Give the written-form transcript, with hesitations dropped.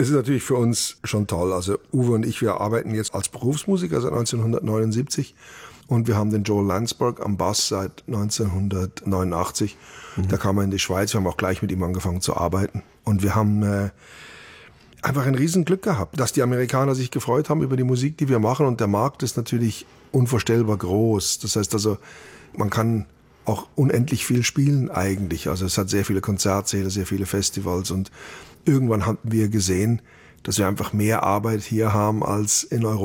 Es ist natürlich für uns schon toll. Also Uwe und ich, wir arbeiten jetzt als Berufsmusiker seit 1979 und wir haben den Joel Landsberg am Bass seit 1989. Da kam er in die Schweiz, wir haben auch gleich mit ihm angefangen zu arbeiten. Und wir haben einfach ein Riesenglück gehabt, dass die Amerikaner sich gefreut haben über die Musik, die wir machen. Und der Markt ist natürlich unvorstellbar groß. Das heißt also, man kann auch unendlich viel spielen eigentlich. Also es hat sehr viele Konzertsäle, sehr viele Festivals und irgendwann haben wir gesehen, dass wir einfach mehr Arbeit hier haben als in Europa.